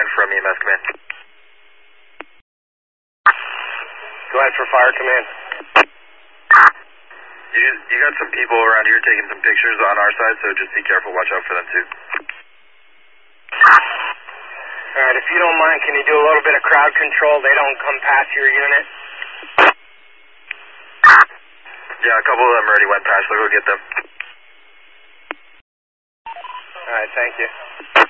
from EMS Command. Go ahead for fire command. You got some people around here taking some pictures on our side, so just be careful, watch out for them too. Alright, if you don't mind, can you do a little bit of crowd control? They don't come past your unit. Yeah, a couple of them already went past, so go get them. Alright, thank you.